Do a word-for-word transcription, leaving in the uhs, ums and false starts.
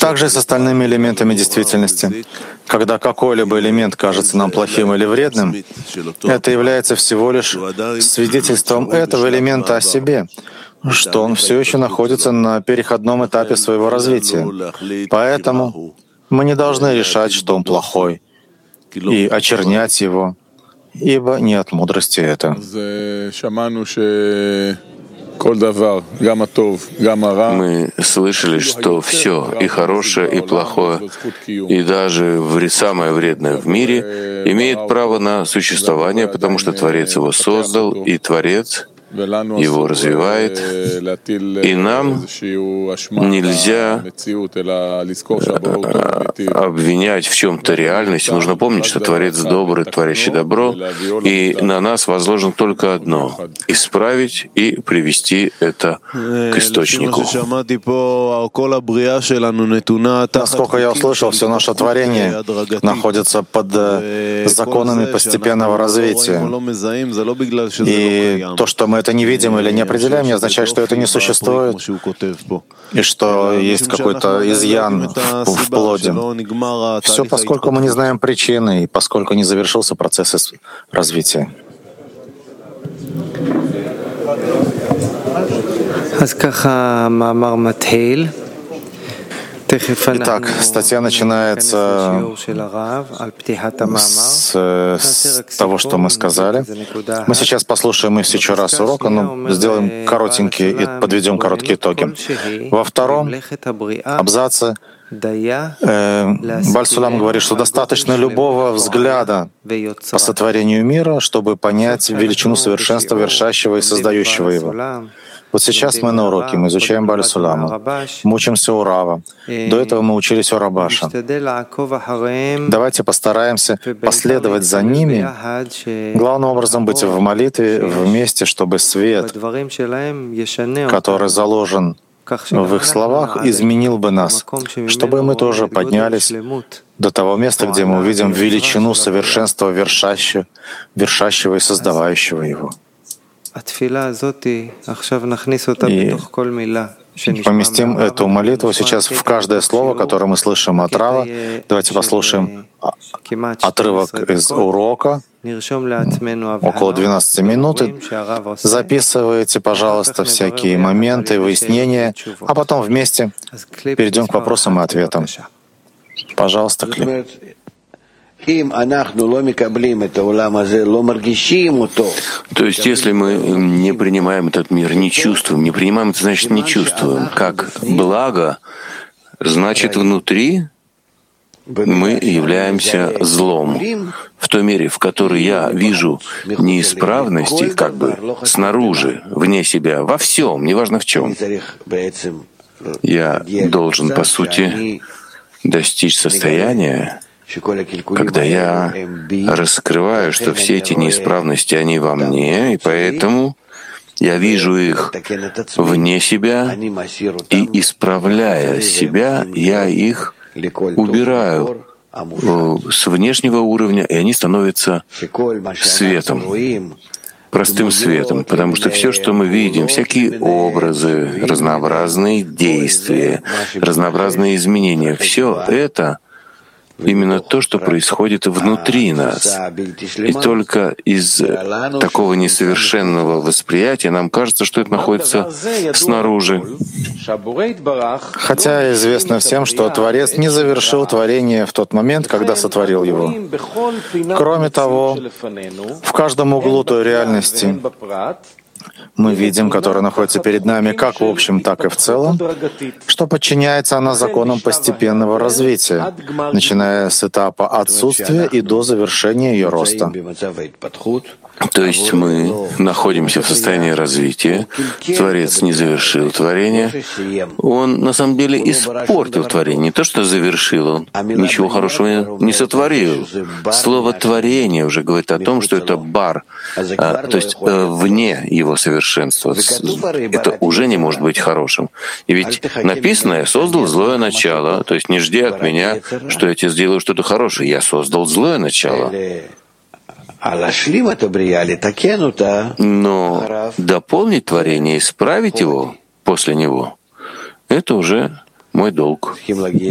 Также и с остальными элементами действительности. Когда какой-либо элемент кажется нам плохим или вредным, это является всего лишь свидетельством этого элемента о себе, что он все еще находится на переходном этапе своего развития. Поэтому мы не должны решать, что он плохой, и очернять его, ибо не от мудрости это. Мы слышали, что все, и хорошее, и плохое, и даже самое вредное в мире имеет право на существование, потому что Творец его создал, и Творец его развивает, и нам нельзя обвинять в чем-то реальность. Нужно помнить, что Творец добрый, творящий добро, и на нас возложено только одно — исправить и привести это к источнику. Насколько я услышал, все наше творение находится под законами постепенного развития. И то, что мы это не видим или не определяем, не означает, что это не существует, и что есть какой-то изъян в, в плоде. Все, поскольку мы не знаем причины, и поскольку не завершился процесс развития. Итак, статья начинается с, с того, что мы сказали. Мы сейчас послушаем их еще раз урока, но сделаем коротенькие и подведем короткие итоги. Во втором абзаце э, Бааль Сулам говорит, что достаточно любого взгляда по сотворению мира, чтобы понять величину совершенства вершащего и создающего его. Вот сейчас мы на уроке, мы изучаем Бааль Сулама, мы учимся у Рава. До этого мы учились у Рабаша. Давайте постараемся последовать за ними, главным образом быть в молитве вместе, чтобы свет, который заложен в их словах, изменил бы нас, чтобы мы тоже поднялись до того места, где мы увидим величину совершенства вершащего, вершащего и создавающего его. И поместим эту молитву сейчас в каждое слово, которое мы слышим от Рава. Давайте послушаем отрывок из урока, около двенадцати минут. Записывайте, пожалуйста, всякие моменты, выяснения, а потом вместе перейдем к вопросам и ответам. Пожалуйста, Кли. То есть, если мы не принимаем этот мир, не чувствуем, не принимаем, это значит не чувствуем. Как благо, значит внутри мы являемся злом. В той мере, в которой я вижу неисправности, как бы снаружи, вне себя, во всем, неважно в чем, я должен, по сути, достичь состояния, когда я раскрываю, что все эти неисправности, они во мне, и поэтому я вижу их вне себя, и, исправляя себя, я их убираю с внешнего уровня, и они становятся светом, простым светом, потому что все, что мы видим, всякие образы, разнообразные действия, разнообразные изменения, все это именно то, что происходит внутри нас. И только из такого несовершенного восприятия нам кажется, что это находится снаружи. Хотя известно всем, что Творец не завершил творение в тот момент, когда сотворил его. Кроме того, в каждом углу той реальности мы видим, которая находится перед нами как в общем, так и в целом, что подчиняется она законам постепенного развития, начиная с этапа отсутствия и до завершения ее роста. То есть мы находимся в состоянии развития, Творец не завершил творение, Он на самом деле испортил творение, не то что завершил, Он ничего хорошего не сотворил. Слово «творение» уже говорит о том, что это бар, а, то есть а, вне его совершенства. Это уже не может быть хорошим. И ведь написано «Я создал злое начало», то есть не жди от меня, что я тебе сделаю что-то хорошее, я создал злое начало. Но дополнить творение, исправить его после него — это уже мой долг.